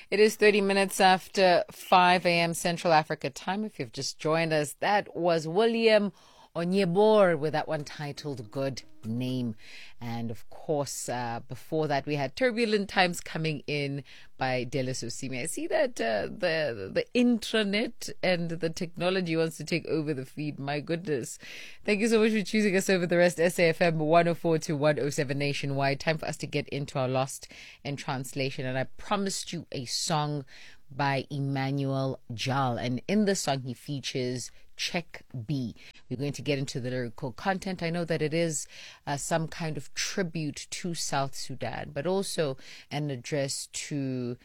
It is 30 minutes after 5 a.m. Central Africa time. If you've just joined us, that was William Onyebor with that one titled Good Name. And of course, before that, we had Turbulent Times coming in by Delis Osimi. I see that the intranet and the technology wants to take over the feed. My goodness. Thank you so much for choosing us over the rest. SAFM 104 to 107 nationwide. Time for us to get into our Lost in Translation. And I promised you a song by Emmanuel Jal. And in the song, he features Check B. We're going to get into the lyrical content. I know that it is some kind of tribute to South Sudan, but also an address to,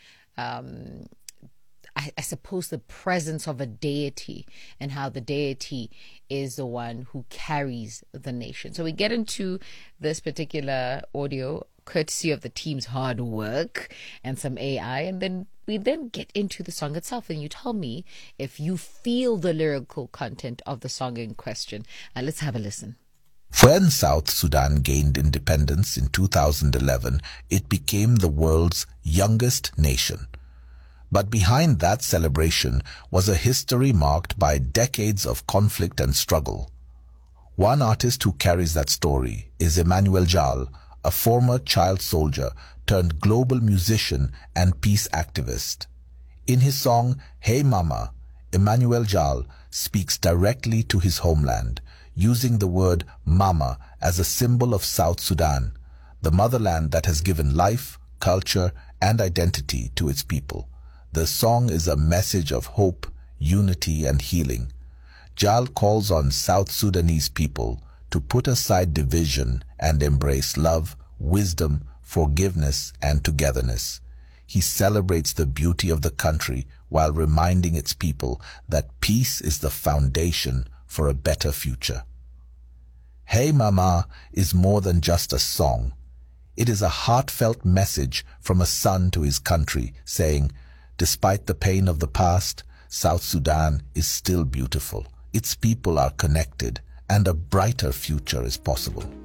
I suppose, the presence of a deity and how the deity is the one who carries the nation. So we get into this particular audio courtesy of the team's hard work and some AI, and then we get into the song itself, and you tell me if you feel the lyrical content of the song in question. Let's have a listen. When South Sudan gained independence in 2011, it became the world's youngest nation. But behind that celebration was a history marked by decades of conflict and struggle. One artist who carries that story is Emmanuel Jal, a former child soldier turned global musician and peace activist. In his song, Hey Mama, Emmanuel Jal speaks directly to his homeland, using the word Mama as a symbol of South Sudan, the motherland that has given life, culture, and identity to its people. The song is a message of hope, unity, and healing. Jal calls on South Sudanese people to put aside division and embrace love, wisdom, forgiveness, and togetherness. He celebrates the beauty of the country while reminding its people that peace is the foundation for a better future. Hey Mama is more than just a song. It is a heartfelt message from a son to his country saying, despite the pain of the past, South Sudan is still beautiful. Its people are connected, and a brighter future is possible.